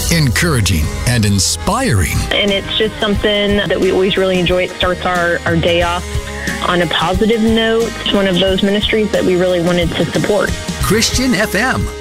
encouraging, and inspiring. And it's just something that we always really enjoy. It starts our day off on a positive note. It's one of those ministries that we really wanted to support. Christian FM.